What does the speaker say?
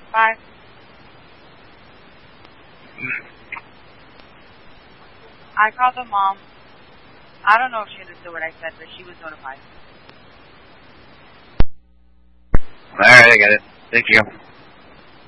Bye. I called the mom. I don't know if she understood what I said, but she was notified. Alright, I got it. Thank you.